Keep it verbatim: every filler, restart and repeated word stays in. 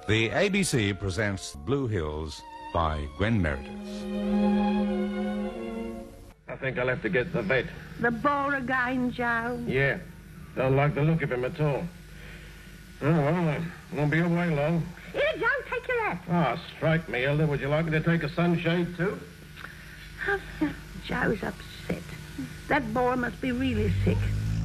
The A B C presents Blue Hills by Gwen Meredith. I think I'll have to get the vet. The boar again, Joe? Yeah. Don't like the look of him at all. Oh, well, I won't be away long. Here, Joe, take your hat. Ah, strike me, Hilda. Would you like me to take a sunshade, too? Oh, Joe's upset. That boar must be really sick.